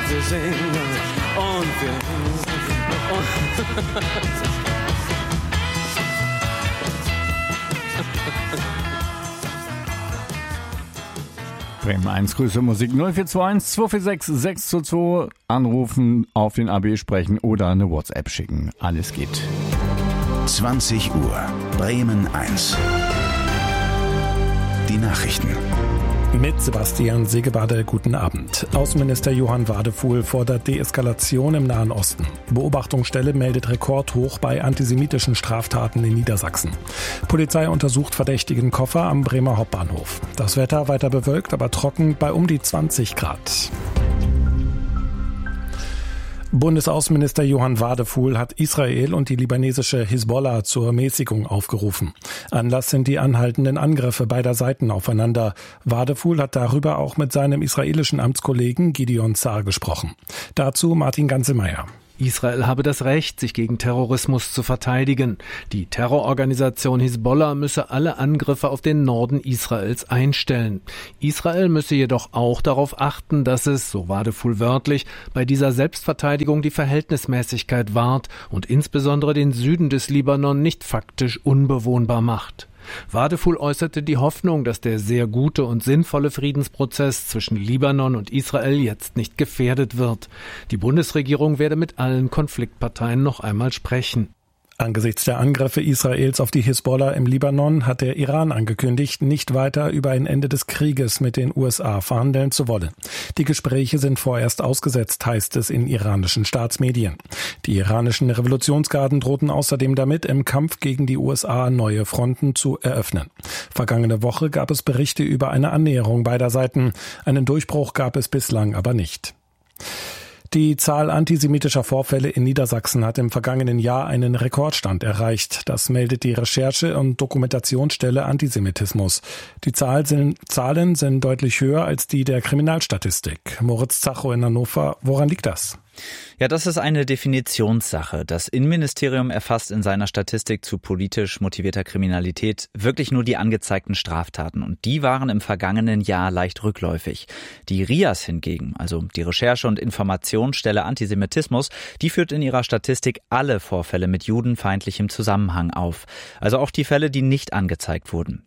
wir singen und wir Bremen 1, Grüße Musik 0421 246 622. Anrufen, auf den AB sprechen oder eine WhatsApp schicken. Alles geht. 20 Uhr, Bremen 1. Die Nachrichten. Mit Sebastian Segebade, guten Abend. Außenminister Johann Wadefuhl fordert Deeskalation im Nahen Osten. Beobachtungsstelle meldet Rekordhoch bei antisemitischen Straftaten in Niedersachsen. Polizei untersucht verdächtigen Koffer am Bremer Hauptbahnhof. Das Wetter weiter bewölkt, aber trocken bei um die 20 Grad. Bundesaußenminister Johann Wadefuhl hat Israel und die libanesische Hisbollah zur Mäßigung aufgerufen. Anlass sind die anhaltenden Angriffe beider Seiten aufeinander. Wadefuhl hat darüber auch mit seinem israelischen Amtskollegen Gideon Sa'ar gesprochen. Dazu Martin Ganselmeier. Israel habe das Recht, sich gegen Terrorismus zu verteidigen. Die Terrororganisation Hisbollah müsse alle Angriffe auf den Norden Israels einstellen. Israel müsse jedoch auch darauf achten, dass es, so Wadefuhl wörtlich, bei dieser Selbstverteidigung die Verhältnismäßigkeit wahrt und insbesondere den Süden des Libanon nicht faktisch unbewohnbar macht. Wadefuhl äußerte die Hoffnung, dass der sehr gute und sinnvolle Friedensprozess zwischen Libanon und Israel jetzt nicht gefährdet wird. Die Bundesregierung werde mit allen Konfliktparteien noch einmal sprechen. Angesichts der Angriffe Israels auf die Hisbollah im Libanon hat der Iran angekündigt, nicht weiter über ein Ende des Krieges mit den USA verhandeln zu wollen. Die Gespräche sind vorerst ausgesetzt, heißt es in iranischen Staatsmedien. Die iranischen Revolutionsgarden drohten außerdem damit, im Kampf gegen die USA neue Fronten zu eröffnen. Vergangene Woche gab es Berichte über eine Annäherung beider Seiten. Einen Durchbruch gab es bislang aber nicht. Die Zahl antisemitischer Vorfälle in Niedersachsen hat im vergangenen Jahr einen Rekordstand erreicht. Das meldet die Recherche- und Dokumentationsstelle Antisemitismus. Die Zahlen sind deutlich höher als die der Kriminalstatistik. Moritz Zacho in Hannover. Woran liegt das? Ja, das ist eine Definitionssache. Das Innenministerium erfasst in seiner Statistik zu politisch motivierter Kriminalität wirklich nur die angezeigten Straftaten. Und die waren im vergangenen Jahr leicht rückläufig. Die RIAS hingegen, also die Recherche- und Informationsstelle Antisemitismus, die führt in ihrer Statistik alle Vorfälle mit judenfeindlichem Zusammenhang auf. Also auch die Fälle, die nicht angezeigt wurden.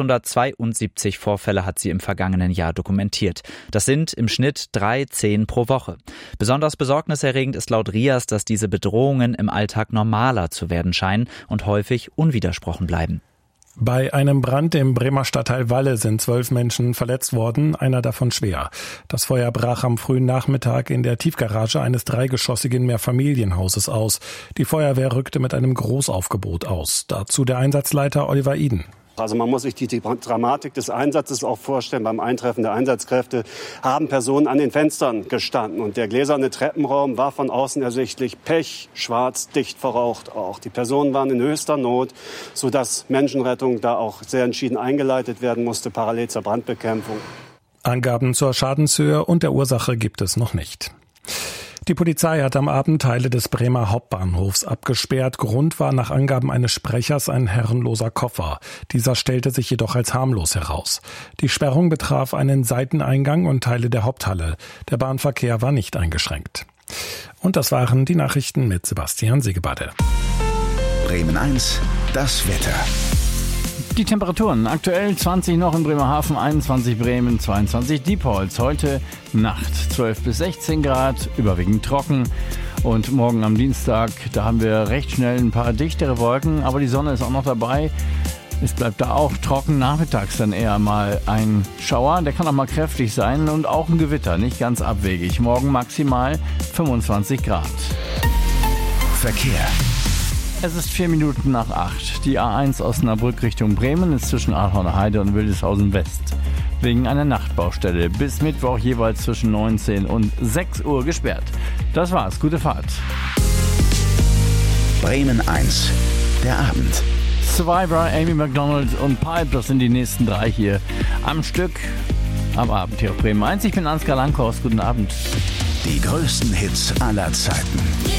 672 Vorfälle hat sie im vergangenen Jahr dokumentiert. Das sind im Schnitt 3-10 pro Woche. Besonders besorgniserregend ist laut RIAS, dass diese Bedrohungen im Alltag normaler zu werden scheinen und häufig unwidersprochen bleiben. Bei einem Brand im Bremer Stadtteil Walle sind 12 Menschen verletzt worden, einer davon schwer. Das Feuer brach am frühen Nachmittag in der Tiefgarage eines dreigeschossigen Mehrfamilienhauses aus. Die Feuerwehr rückte mit einem Großaufgebot aus. Dazu der Einsatzleiter Oliver Iden. Also man muss sich die Dramatik des Einsatzes auch vorstellen. Beim Eintreffen der Einsatzkräfte haben Personen an den Fenstern gestanden. Und der gläserne Treppenraum war von außen ersichtlich pechschwarz, dicht verraucht auch. Die Personen waren in höchster Not, sodass Menschenrettung da auch sehr entschieden eingeleitet werden musste, parallel zur Brandbekämpfung. Angaben zur Schadenshöhe und der Ursache gibt es noch nicht. Die Polizei hat am Abend Teile des Bremer Hauptbahnhofs abgesperrt. Grund war nach Angaben eines Sprechers ein herrenloser Koffer. Dieser stellte sich jedoch als harmlos heraus. Die Sperrung betraf einen Seiteneingang und Teile der Haupthalle. Der Bahnverkehr war nicht eingeschränkt. Und das waren die Nachrichten mit Sebastian Segebade. Bremen 1, das Wetter. Die Temperaturen aktuell 20 noch in Bremerhaven, 21 Bremen, 22 Diepholz. Heute Nacht 12 bis 16 Grad, überwiegend trocken. Und morgen am Dienstag, da haben wir recht schnell ein paar dichtere Wolken, aber die Sonne ist auch noch dabei. Es bleibt da auch trocken, nachmittags dann eher mal ein Schauer, der kann auch mal kräftig sein und auch ein Gewitter, nicht ganz abwegig. Morgen maximal 25 Grad. Verkehr. Es ist 4 Minuten nach 8. Die A1 Osnabrück Richtung Bremen ist zwischen Arlhauner Heide und Wildeshausen West wegen einer Nachtbaustelle bis Mittwoch jeweils zwischen 19 und 6 Uhr gesperrt. Das war's, gute Fahrt. Bremen 1, der Abend. Survivor, Amy Macdonald und Pipe, das sind die nächsten 3 hier am Stück am Abend hier auf Bremen 1. Ich bin Ansgar Lankhorst, guten Abend. Die größten Hits aller Zeiten.